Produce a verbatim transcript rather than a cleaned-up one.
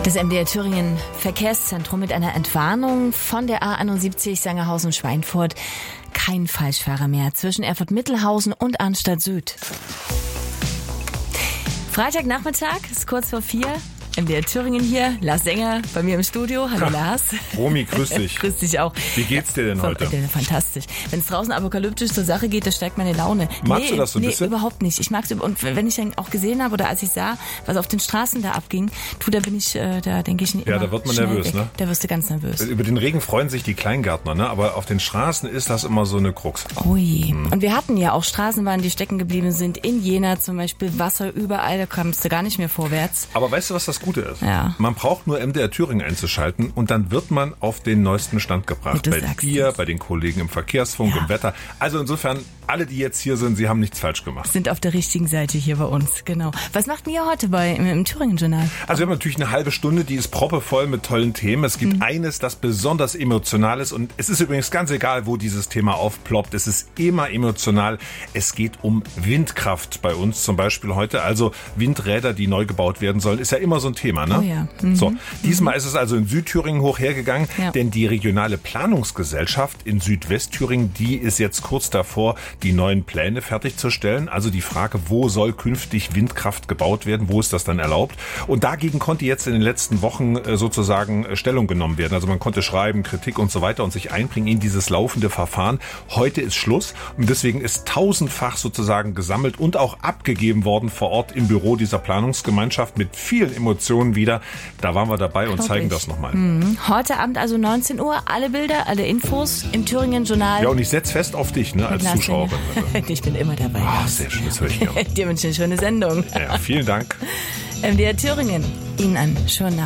Das M D R Thüringen Verkehrszentrum mit einer Entwarnung von der A einundsiebzig Sangerhausen-Schweinfurt. Kein Falschfahrer mehr zwischen Erfurt-Mittelhausen und Arnstadt Süd. Freitagnachmittag, ist kurz vor vier. M D R Thüringen hier, Lars Sänger bei mir im Studio. Hallo Lars. Romy, grüß dich. Grüß dich auch. Wie geht's dir denn heute? Fantastisch. Wenn es draußen apokalyptisch zur Sache geht, da steigt meine Laune. Magst nee, du das so ein nee, bisschen? Nee, überhaupt nicht. Ich mag's über und wenn ich dann auch gesehen habe oder als ich sah, was auf den Straßen da abging, tu, da bin ich, äh, da denke ich nicht Ja, immer da wird man schnell nervös, weg. ne? Da wirst du ganz nervös. Über den Regen freuen sich die Kleingärtner, ne? Aber auf den Straßen ist das immer so eine Krux. Oh je. Hm. Und wir hatten ja auch Straßenbahnen, die stecken geblieben sind. In Jena zum Beispiel, Wasser überall, da kommst du gar nicht mehr vorwärts. Aber weißt du, was das Gute ist? Ja. Man braucht nur M D R Thüringen einzuschalten und dann wird man auf den neuesten Stand gebracht. Bei dir, das. bei den Kollegen im Verkehrsfunk, ja. im Wetter. Also insofern, alle, die jetzt hier sind, sie haben nichts falsch gemacht. Sind auf der richtigen Seite hier bei uns, genau. Was macht ihr heute bei im, im Thüringen-Journal? Also wir haben natürlich eine halbe Stunde, die ist proppevoll mit tollen Themen. Es gibt mhm. eines, das besonders emotional ist und es ist übrigens ganz egal, wo dieses Thema aufploppt. Es ist immer emotional. Es geht um Windkraft bei uns zum Beispiel heute. Also Windräder, die neu gebaut werden sollen, ist ja immer so ein Thema, ne? Oh ja. Mhm. So, diesmal mhm. ist es also in Südthüringen hoch hergegangen, ja. denn die regionale Planungsgesellschaft in Südwestthüringen, die ist jetzt kurz davor, die neuen Pläne fertigzustellen. Also die Frage, wo soll künftig Windkraft gebaut werden, wo ist das dann erlaubt? Und dagegen konnte jetzt in den letzten Wochen sozusagen Stellung genommen werden. Also man konnte schreiben, Kritik und so weiter und sich einbringen in dieses laufende Verfahren. Heute ist Schluss und deswegen ist tausendfach sozusagen gesammelt und auch abgegeben worden vor Ort im Büro dieser Planungsgemeinschaft mit vielen Emotionen wieder. Da waren wir dabei und Glaub zeigen ich. das nochmal. Mhm. Heute Abend also neunzehn Uhr, alle Bilder, alle Infos im Thüringen-Journal. Ja, und ich setze fest auf dich, ne, als Zuschauerin. Ich bin immer dabei. Ah, sehr schön, das höre ich mir. Dir wünsche ich eine schöne Sendung. Ja, vielen Dank. M D R Thüringen, Ihnen einen schönen Abend.